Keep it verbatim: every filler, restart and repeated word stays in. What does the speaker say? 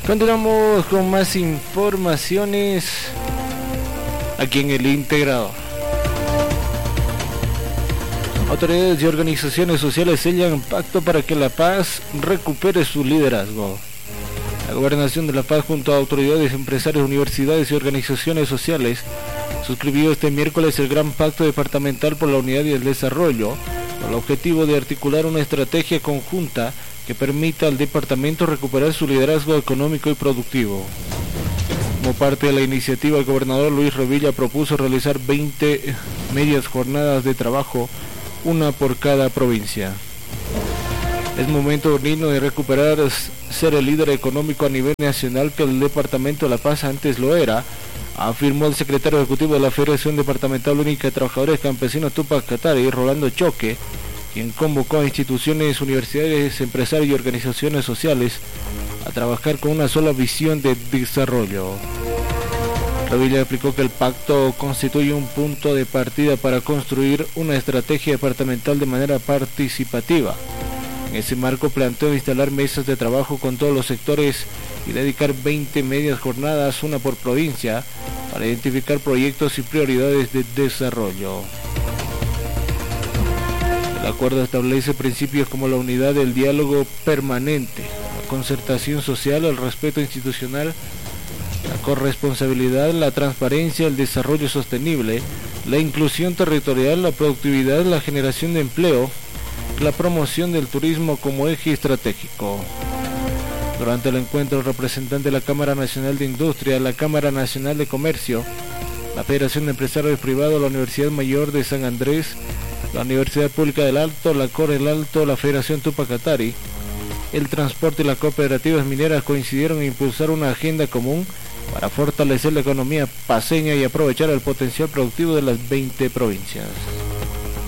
Continuamos con más informaciones aquí en el Integrador. Autoridades y organizaciones sociales sellan pacto para que La Paz recupere su liderazgo. La Gobernación de La Paz, junto a autoridades, empresarios, universidades y organizaciones sociales, suscribió este miércoles el Gran Pacto Departamental por la Unidad y el Desarrollo, con el objetivo de articular una estrategia conjunta que permita al departamento recuperar su liderazgo económico y productivo. Como parte de la iniciativa, el gobernador Luis Revilla propuso realizar veinte medias jornadas de trabajo, una por cada provincia. Es momento digno de recuperar ser el líder económico a nivel nacional que el departamento de La Paz antes lo era, afirmó el secretario ejecutivo de la Federación Departamental Única de Trabajadores Campesinos Túpac Katari, Rolando Choque, quien convocó a instituciones, universidades, empresarios y organizaciones sociales a trabajar con una sola visión de desarrollo. Revilla explicó que el pacto constituye un punto de partida para construir una estrategia departamental de manera participativa. En ese marco planteó instalar mesas de trabajo con todos los sectores y dedicar veinte medias jornadas, una por provincia, para identificar proyectos y prioridades de desarrollo. El acuerdo establece principios como la unidad del diálogo permanente, la concertación social, el respeto institucional, la corresponsabilidad, la transparencia, el desarrollo sostenible, la inclusión territorial, la productividad, la generación de empleo, la promoción del turismo como eje estratégico. Durante el encuentro, el representante de la Cámara Nacional de Industria, la Cámara Nacional de Comercio, la Federación de Empresarios Privados, la Universidad Mayor de San Andrés, la Universidad Pública del Alto, la Cor El Alto, la Federación Túpac Katari, el transporte y las cooperativas mineras coincidieron en impulsar una agenda común para fortalecer la economía paceña y aprovechar el potencial productivo de las veinte provincias.